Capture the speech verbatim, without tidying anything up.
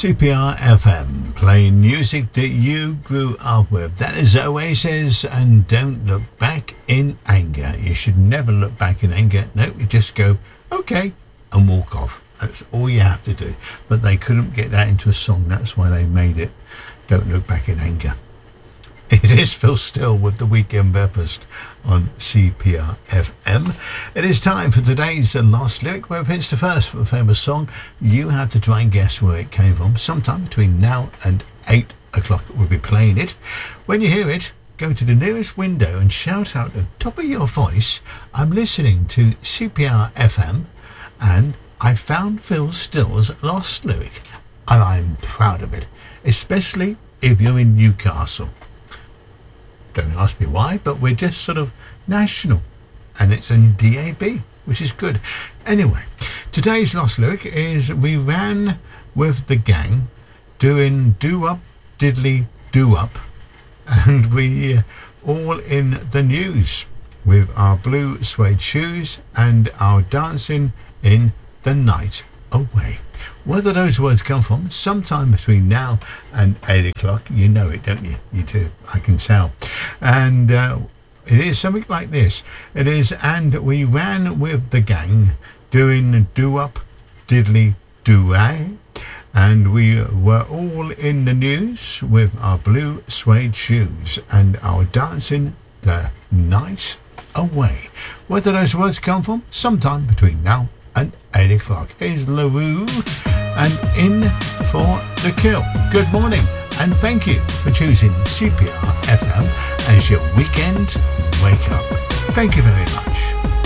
C P R F M, playing music that you grew up with. That is Oasis and Don't Look Back in Anger. You should never look back in anger. No, you just go, okay, and walk off. That's all you have to do. But they couldn't get that into a song. That's why they made it Don't Look Back in Anger. It is Phil Still with The Weekend Breakfast on C P R F M. It is time for today's Lost Lyric, where it's the first for a famous song. You have to try and guess where it came from. Sometime between now and eight o'clock we'll be playing it. When you hear it, go to the nearest window and shout out at the top of your voice, I'm listening to C P R F M and I found Phil Still's Lost Lyric, and I'm proud of it, especially if you're in Newcastle. Don't ask me why, but we're just sort of national, and it's in D A B, which is good. Anyway, today's Lost Lyric is we ran with the gang doing do-up, diddly, do-up, and we uh, all in the news with our blue suede shoes and our dancing in the night away. Where do those words come from? Sometime between now and eight o'clock. You know it, don't you? You do. I can tell. And uh, it is something like this. It is, and we ran with the gang doing do-up, diddly, do-ay. And we were all in the news with our blue suede shoes and our dancing the night away. Where do those words come from? Sometime between now and eight o'clock. Here's LaRue and In for the Kill. Good morning and thank you for choosing C P R F M as your weekend wake up. Thank you very much.